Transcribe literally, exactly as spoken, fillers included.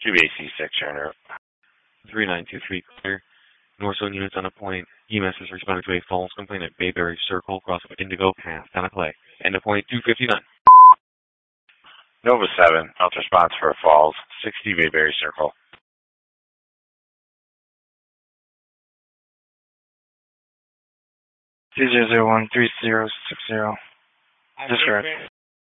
two A C six, Turner. three nine two three, clear. North Zone units on a point. E M S is responding to a false complaint at Bayberry Circle, crossing with Indigo Path, down a clay. End of point two fifty-nine. Nova seven, health response for Falls, sixty Bayberry Circle. two zero zero one three zero six zero. Disregard.